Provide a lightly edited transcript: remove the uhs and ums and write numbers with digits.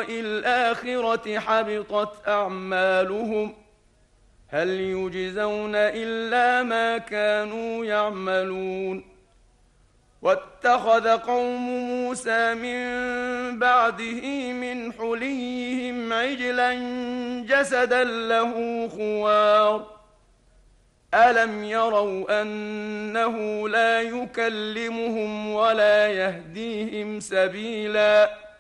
لقاء الآخرة حبطت أعمالهم هل يجزون إلا ما كانوا يعملون واتخذ قوم موسى من بعده من حليهم عجلا جسدا له خوار ألم يروا أنه لا يكلمهم ولا يهديهم سبيلا